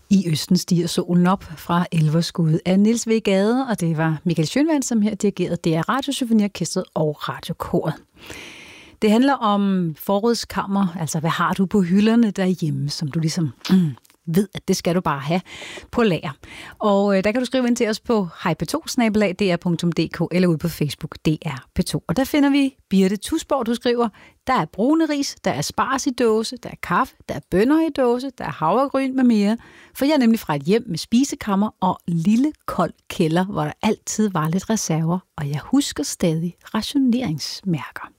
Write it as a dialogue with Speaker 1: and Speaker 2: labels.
Speaker 1: I østen stiger solen op fra Elverskud af Niels V. Gade, og det var Michael Schønwandt, som her dirigerede DR Radiosymfoniorkestret og Radiokoret. Det handler om forrådskammer, altså hvad har du på hylderne derhjemme, som du ligesom ved, at det skal du bare have på lager. Og der kan du skrive ind til os på hejp2@dr.dk eller ud på Facebook DR P2. Og der finder vi Birte Tusborg, du skriver, der er brune ris, der er spars i dåse, der er kaffe, der er bønner i dåse, der er havregryn med mere. For jeg er nemlig fra et hjem med spisekammer og lille kold kælder, hvor der altid var lidt reserver, og jeg husker stadig rationeringsmærker.